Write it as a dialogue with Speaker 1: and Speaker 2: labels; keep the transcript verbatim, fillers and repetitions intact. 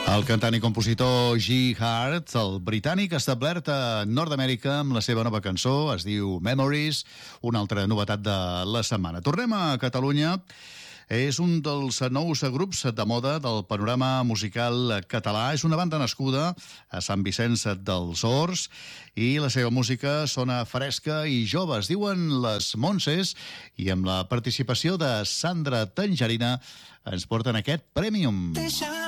Speaker 1: El cantant i compositor G. Hart, el britànic establert a Nord-Amèrica amb la seva nova cançó, es diu Memories, una altra novetat de la setmana. Tornem a Catalunya. És un dels nous grups de moda del panorama musical català. És una banda nascuda a Sant Vicenç dels Horts i la seva música sona fresca i jove. Es diuen Les Montses i amb la participació de Sandra Tangerina ens porten aquest Premium.
Speaker 2: Deixa